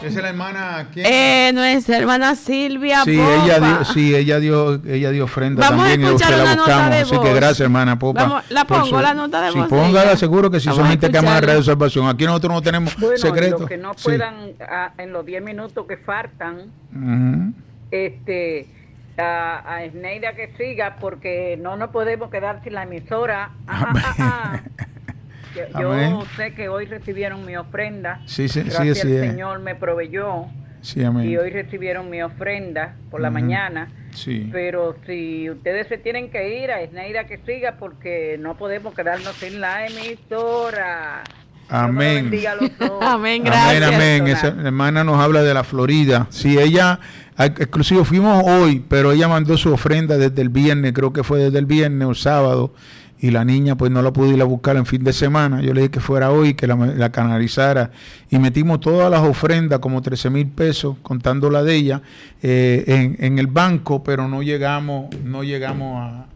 Esa es la hermana, ¿quién? Nuestra hermana Silvia Sí, Popa. ella dio ofrenda Vamos también. a escuchar una nota de así voz. que gracias, hermana Popa. La pongo, la nota de voz. Sí, póngala, seguro que si Vamos son a gente que ama la escucharla. Radio Salvación. Aquí nosotros no tenemos secretos. Los que no puedan, en los 10 minutos que faltan, a Esneida que siga, porque no nos podemos quedar sin la emisora. Yo sé que hoy recibieron mi ofrenda. Gracias al Señor me proveyó. Sí, amén. Y hoy recibieron mi ofrenda por la mañana. Sí. Pero si ustedes se tienen que ir, a Esneida que siga, porque no podemos quedarnos sin la emisora. Amén. Amén, gracias. Amén. Esa hermana nos habla de la Florida. Sí, ella, exclusivo, fuimos hoy, pero ella mandó su ofrenda desde el viernes, creo que fue desde el viernes o sábado, y la niña pues no la pudo ir a buscar en fin de semana. Yo le dije que fuera hoy, que la canalizara, y metimos todas las ofrendas, como 13,000 pesos, contando la de ella, en el banco, pero no llegamos a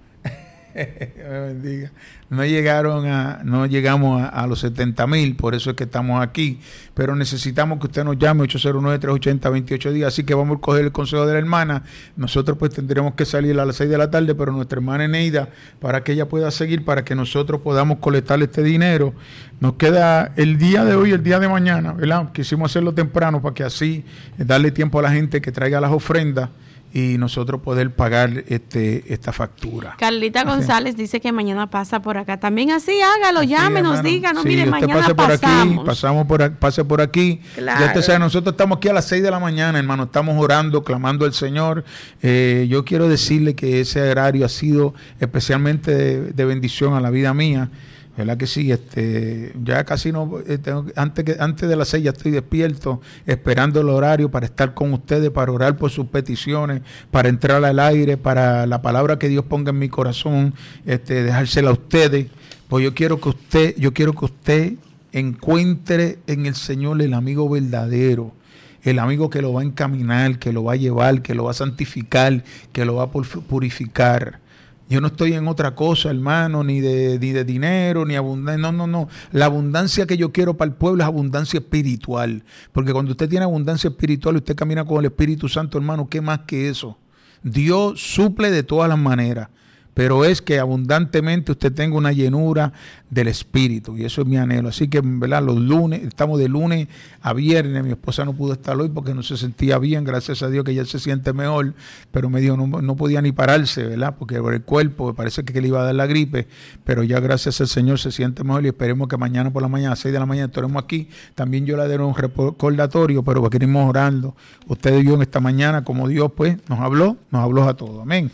no llegamos a los 70,000, por eso es que estamos aquí, pero necesitamos que usted nos llame 809-380-2810, así que vamos a coger el consejo de la hermana. Nosotros pues tendremos que salir a las 6 de la tarde, pero nuestra hermana Eneida, para que ella pueda seguir, para que nosotros podamos colectar este dinero, nos queda el día de hoy, el día de mañana, ¿verdad? Quisimos hacerlo temprano para que así darle tiempo a la gente que traiga las ofrendas y nosotros poder pagar esta factura. Carlita González dice que mañana pasa por acá. También así hágalo, llámenos, díganos, mire, mañana pase por aquí. Claro. Ya usted sabe, nosotros estamos aquí a las 6 de la mañana, hermano, estamos orando, clamando al Señor. Yo quiero decirle que ese horario ha sido especialmente de bendición a la vida mía. ¿Verdad que sí? Ya casi no, antes de las 6 ya estoy despierto, esperando el horario para estar con ustedes, para orar por sus peticiones, para entrar al aire, para la palabra que Dios ponga en mi corazón, dejársela a ustedes. Pues yo quiero que usted encuentre en el Señor el amigo verdadero, el amigo que lo va a encaminar, que lo va a llevar, que lo va a santificar, que lo va a purificar. Yo no estoy en otra cosa, hermano, ni de dinero, ni abundancia. No. La abundancia que yo quiero para el pueblo es abundancia espiritual. Porque cuando usted tiene abundancia espiritual y usted camina con el Espíritu Santo, hermano, ¿qué más que eso? Dios suple de todas las maneras. Pero es que abundantemente usted tenga una llenura del Espíritu, y eso es mi anhelo. Así que, ¿verdad? Los lunes, estamos de lunes a viernes. Mi esposa no pudo estar hoy porque no se sentía bien, gracias a Dios que ella se siente mejor, pero me dijo no podía ni pararse, ¿verdad? Porque por el cuerpo me parece que le iba a dar la gripe, pero ya gracias al Señor se siente mejor, y esperemos que mañana por la mañana, a 6 de la mañana, estaremos aquí. También yo le daré un recordatorio, pero venimos orando. Ustedes vieron esta mañana como Dios pues nos habló a todos. Amén.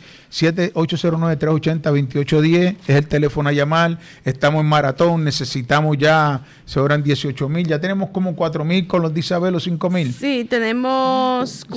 809-380-2810 es el teléfono a llamar. Estamos en maratón, necesitamos ya, se oran 18,000, ya tenemos como 4,000 con los de Isabel, 5,000. Sí, tenemos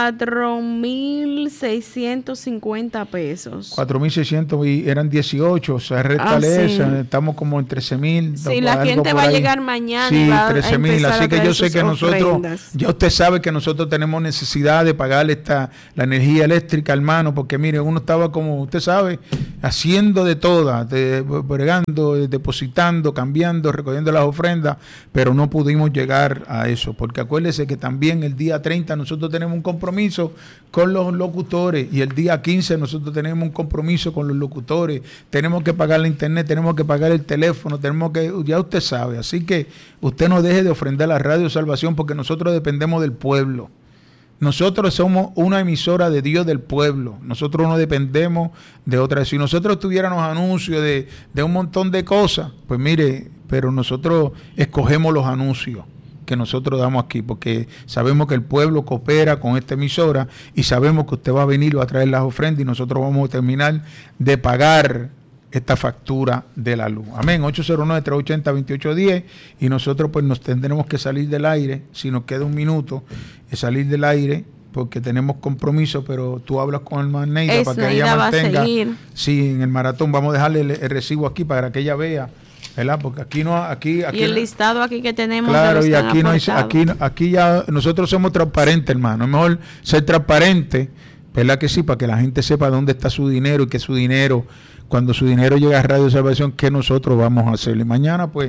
4,650 pesos. 4,600 y eran 18, o sea, réstale esa, estamos como en 13,000. Sí, la gente va a llegar mañana. Sí, y va 13,000, así que yo sé que nosotros, ya usted sabe que nosotros tenemos necesidad de pagarle la energía eléctrica, hermano, porque mire, uno estaba como, usted sabe, haciendo de todas, bregando, depositando, cambiando, recogiendo las ofrendas, pero no pudimos llegar a eso, porque acuérdese que también el día 30 nosotros tenemos un compromiso con los locutores, y el día 15 nosotros tenemos un compromiso con los locutores, tenemos que pagar la internet, tenemos que pagar el teléfono, ya usted sabe, así que usted no deje de ofrendar la Radio Salvación, porque nosotros dependemos del pueblo. Nosotros somos una emisora de Dios del pueblo. Nosotros no dependemos de otra. Si nosotros tuviéramos anuncios de un montón de cosas, pues mire, pero nosotros escogemos los anuncios que nosotros damos aquí, porque sabemos que el pueblo coopera con esta emisora, y sabemos que usted va a venir y va a traer las ofrendas, y nosotros vamos a terminar de pagar esta factura de la luz. Amén. 809-380-2810, y nosotros pues nos tendremos que salir del aire, si nos queda un minuto, salir del aire, porque tenemos compromiso, pero tú hablas con el hermana Neida para que ella mantenga. Sí, en el maratón vamos a dejarle el recibo aquí para que ella vea, ¿verdad? Porque aquí y el listado aquí que tenemos. Claro, y aquí no hay, aquí ya nosotros somos transparentes, hermano. Es mejor ser transparente, ¿verdad que sí? Para que la gente sepa dónde está su dinero, y que su dinero, cuando su dinero llega a Radio Salvación, ¿qué nosotros vamos a hacer? Y mañana, pues,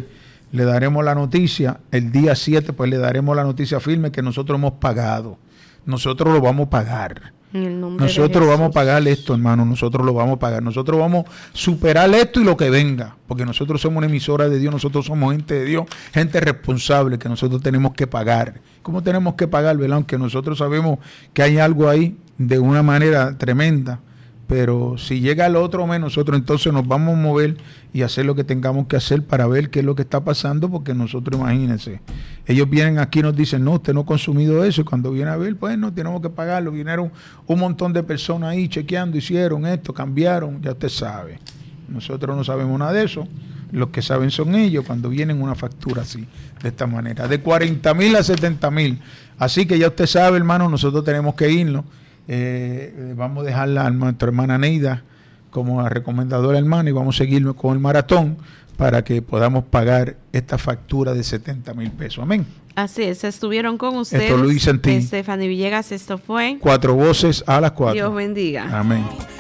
le daremos la noticia. El día 7, pues le daremos la noticia firme que nosotros hemos pagado. Nosotros lo vamos a pagar. Nosotros vamos a pagar esto, hermano. Nosotros lo vamos a pagar. Nosotros vamos a superar esto y lo que venga. Porque nosotros somos una emisora de Dios. Nosotros somos gente de Dios. Gente responsable que nosotros tenemos que pagar. ¿Cómo tenemos que pagar, verdad? Aunque nosotros sabemos que hay algo ahí de una manera tremenda. Pero si llega el otro mes, nosotros entonces nos vamos a mover y hacer lo que tengamos que hacer para ver qué es lo que está pasando, porque nosotros, imagínense, ellos vienen aquí y nos dicen, no, usted no ha consumido eso, y cuando viene a ver, pues no, tenemos que pagarlo. Vinieron un montón de personas ahí chequeando, hicieron esto, cambiaron, ya usted sabe. Nosotros no sabemos nada de eso. Los que saben son ellos cuando vienen una factura así, de esta manera, de 40,000 a 70,000. Así que ya usted sabe, hermano, nosotros tenemos que irnos. Vamos a dejarla a nuestra hermana Neida como la recomendadora hermana y vamos a seguir con el maratón para que podamos pagar esta factura de 70,000 pesos. Amén. Así es, estuvieron con ustedes. Esto Luis Santín. Stephanie Villegas, esto fue 4 Voces a las 4. Dios bendiga. Amén.